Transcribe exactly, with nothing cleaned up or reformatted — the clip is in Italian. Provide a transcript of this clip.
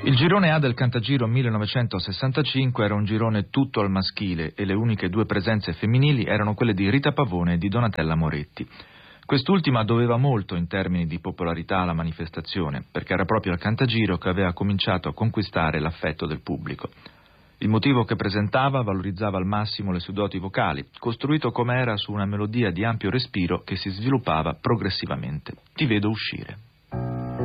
Il girone A del Cantagiro millenovecentosessantacinque era un girone tutto al maschile e le uniche due presenze femminili erano quelle di Rita Pavone e di Donatella Moretti. Quest'ultima doveva molto in termini di popolarità alla manifestazione, perché era proprio al Cantagiro che aveva cominciato a conquistare l'affetto del pubblico. Il motivo che presentava valorizzava al massimo le sue doti vocali, costruito come era su una melodia di ampio respiro che si sviluppava progressivamente. Ti vedo uscire.